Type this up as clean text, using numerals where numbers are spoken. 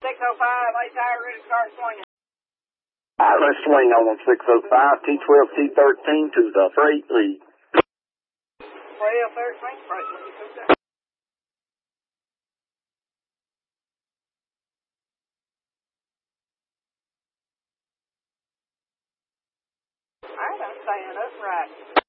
605, late tire, ready to start swinging. All right, let's swing on 605, T12, T13 to the freight lead. Freight 13, freight lead, okay. All right, I'm staying upright.